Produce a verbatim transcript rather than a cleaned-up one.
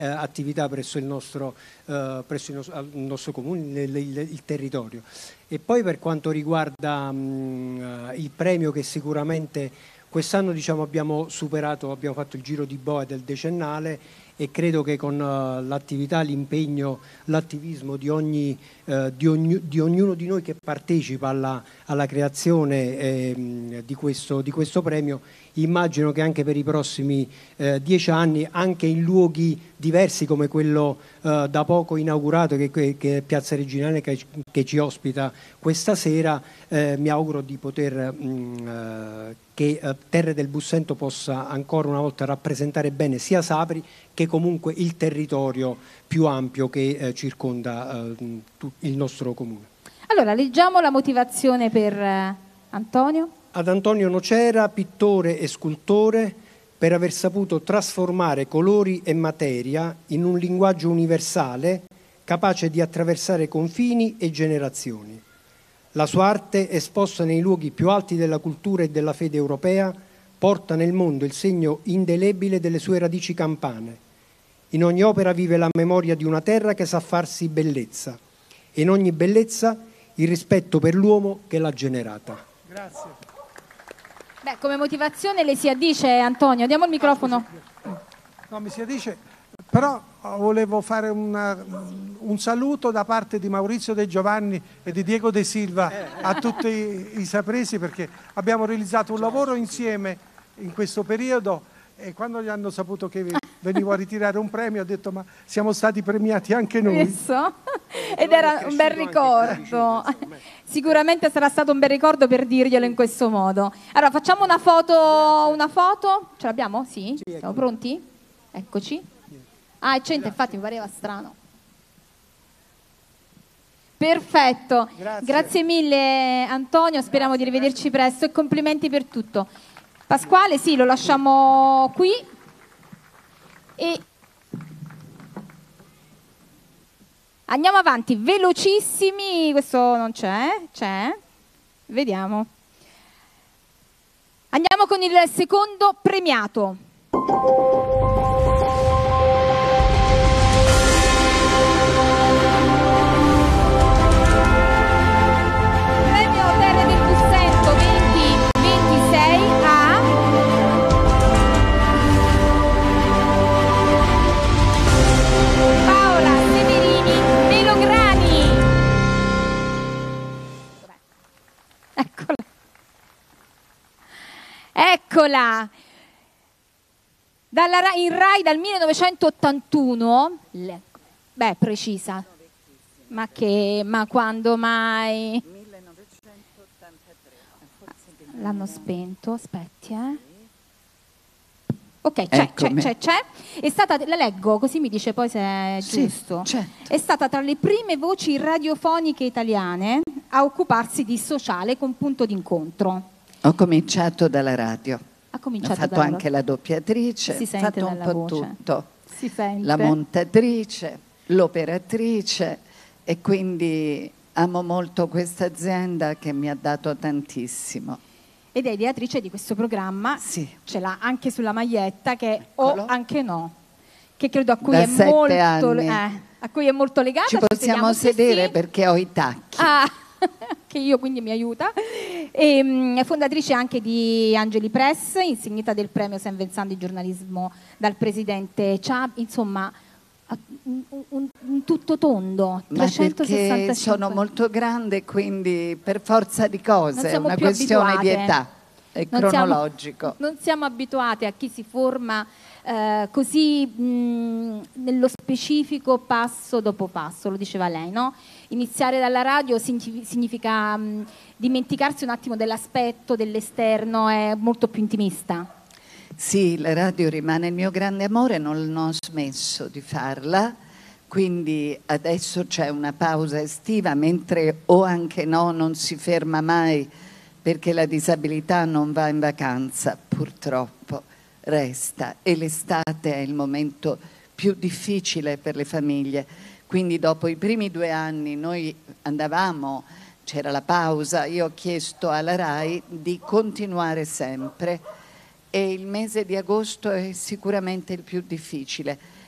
eh, attività presso il nostro, eh, presso il nostro, il nostro comune, il, il, il territorio. E poi per quanto riguarda mh, il premio, che sicuramente quest'anno, diciamo, abbiamo superato, abbiamo fatto il giro di boa del decennale, e credo che con uh, l'attività, l'impegno, l'attivismo di, ogni, uh, di, ogni, di ognuno di noi che partecipa alla, alla creazione eh, di, questo, di questo premio, immagino che anche per i prossimi eh, dieci anni, anche in luoghi diversi come quello eh, da poco inaugurato, che, che è Piazza Reginale, che, che ci ospita questa sera, eh, mi auguro di poter mh, eh, che eh, Terre del Bussento possa ancora una volta rappresentare bene sia Sapri che comunque il territorio più ampio che eh, circonda eh, il nostro comune. Allora, leggiamo la motivazione per eh, Antonio. Ad Antonio Nocera, pittore e scultore, per aver saputo trasformare colori e materia in un linguaggio universale capace di attraversare confini e generazioni. La sua arte, esposta nei luoghi più alti della cultura e della fede europea, porta nel mondo il segno indelebile delle sue radici campane. In ogni opera vive la memoria di una terra che sa farsi bellezza, e in ogni bellezza il rispetto per l'uomo che l'ha generata. Grazie. Beh, come motivazione le si addice, Antonio, diamo il microfono. No, mi si addice, però volevo fare una, un saluto da parte di Maurizio De Giovanni e di Diego De Silva a tutti i, i sapresi, perché abbiamo realizzato un lavoro insieme in questo periodo, e quando gli hanno saputo che venivo a ritirare un premio ho detto: ma siamo stati premiati anche noi. Visto? Ed era un bel ricordo. Sicuramente sarà stato un bel ricordo per dirglielo in questo modo. Allora facciamo una foto, una foto. Ce l'abbiamo? Sì? Siamo pronti? Eccoci. Ah, è cento, infatti mi pareva strano. Perfetto. Grazie, Grazie mille Antonio, speriamo Grazie, di rivederci grazie. presto, e complimenti per tutto. Pasquale, sì, lo lasciamo qui. E andiamo avanti, velocissimi. Questo non c'è, c'è. Vediamo. Andiamo con il secondo premiato. Premio Terre del Bussento venti ventisei a Paola Severini Melograni. Eccola. Eccola. Dalla, in Rai dal millenovecentottantuno. Le, beh, precisa. Ma che, ma quando mai? millenovecentottantatré. L'hanno spento, aspetti, eh. Ok, c'è, c'è, c'è, c'è. È stata, la leggo, così mi dice poi se è sì, giusto. Certo. È stata tra le prime voci radiofoniche italiane a occuparsi di sociale con punto d'incontro. Ho cominciato dalla radio. Ha cominciato Ho fatto dalla anche la doppiatrice, si ho sente fatto un dalla po' voce. tutto. Si sente. La montatrice, l'operatrice, e quindi amo molto questa azienda che mi ha dato tantissimo. Ed è ideatrice di questo programma, sì. Ce l'ha anche sulla maglietta, che è Eccolo. O anche no, che credo a cui, da è sette molto, anni. eh, a cui è molto legata. Ci possiamo sedere sì. Perché ho i tacchi. Ah, che io quindi mi aiuta. E, mh, è fondatrice anche di Angeli Press, insignita del premio Saint Vincent di giornalismo dal presidente Ciab, insomma un, un, un tutto tondo. Ma perché sono molto grande, quindi per forza di cose è una questione abituate. Di età, è non cronologico. Siamo, non siamo abituati a chi si forma eh, così mh, nello specifico, passo dopo passo, lo diceva lei, no? Iniziare dalla radio significa mh, dimenticarsi un attimo dell'aspetto, dell'esterno, è molto più intimista. Sì, la radio rimane il mio grande amore, non ho smesso di farla, quindi adesso c'è una pausa estiva, mentre O anche no non si ferma mai, perché la disabilità non va in vacanza, purtroppo resta, e l'estate è il momento più difficile per le famiglie. Quindi dopo i primi due anni noi andavamo, c'era la pausa, io ho chiesto alla Rai di continuare sempre, e il mese di agosto è sicuramente il più difficile.